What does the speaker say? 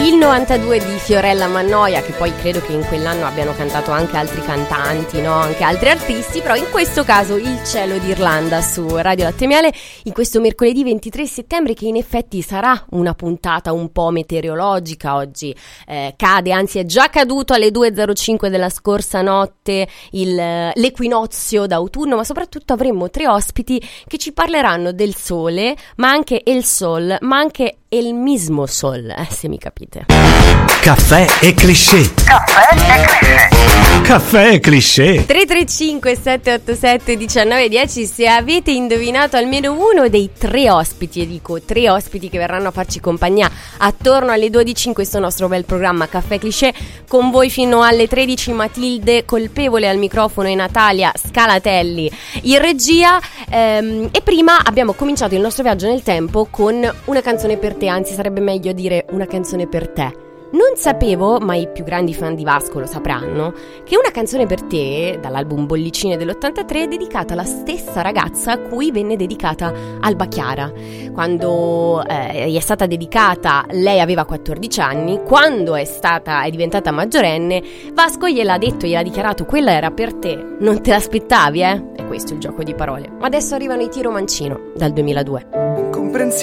Il 92 di Fiorella Mannoia, che poi credo che in quell'anno abbiano cantato anche altri cantanti, no? Anche altri artisti, però in questo caso Il cielo d'Irlanda su Radio Latte Miele in questo mercoledì 23 settembre, che in effetti sarà una puntata un po' meteorologica. Oggi cade, anzi è già caduto alle 2:05 della scorsa notte l'equinozio d'autunno, ma soprattutto avremo 3 ospiti che ci parleranno del sole, ma anche il sol, ma anche il mismo sol, se mi capite. Caffè e cliché. Caffè e cliché. Caffè e cliché. 335 787 1910 se avete indovinato almeno uno dei 3 ospiti, e dico 3 ospiti che verranno a farci compagnia attorno alle 12 in questo nostro bel programma Caffè Cliché. Con voi fino alle 13 Matilde Colpevole al microfono e Natalia Scalatelli in regia, e prima abbiamo cominciato il nostro viaggio nel tempo con una canzone per te, anzi sarebbe meglio dire una canzone per te. Non sapevo, ma i più grandi fan di Vasco lo sapranno, che Una canzone per te, dall'album Bollicine dell'83, è dedicata alla stessa ragazza a cui venne dedicata Alba Chiara. Quando gli è stata dedicata, lei aveva 14 anni, quando è diventata maggiorenne, Vasco gliel'ha detto, gliel'ha dichiarato: quella era per te, non te l'aspettavi, eh? E questo è il gioco di parole. Ma adesso arrivano i Tiro Mancino, dal 2002.